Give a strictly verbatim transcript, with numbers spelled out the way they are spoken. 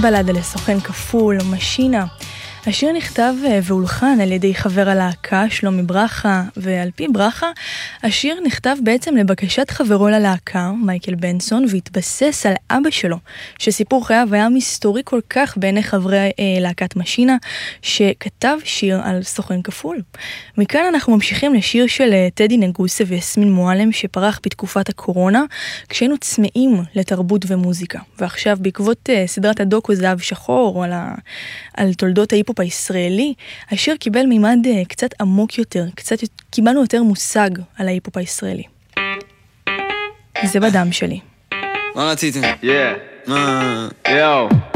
בלדה לסוכן כפול, משינה. השיר נכתב והולחן על ידי חבר הלהקה, שלומי ברכה, ועל פי ברכה, השיר נכתב בעצם לבקשת חברו ללהקה, מייקל בנסון, והתבסס על אבא שלו, שסיפור חייו היה מסתורי כל כך בעיני חברי אה, להקת משינה, שכתב שיר על סוכן כפול. מכאן אנחנו ממשיכים לשיר של טדי נגוסה ויסמין מועלם, שפרח בתקופת הקורונה, כשהיינו צמאים לתרבות ומוזיקה. ועכשיו, בעקבות אה, סדרת הדוקו זהב שחור, על, ה... על תולדות ההיפופ הישראלי, השיר קיבל מימד uh, קצת עמוק יותר, קצת קיבלנו יותר מושג על ההיפופ הישראלי. זה בדם שלי. מה רציתם? Yeah. יאו.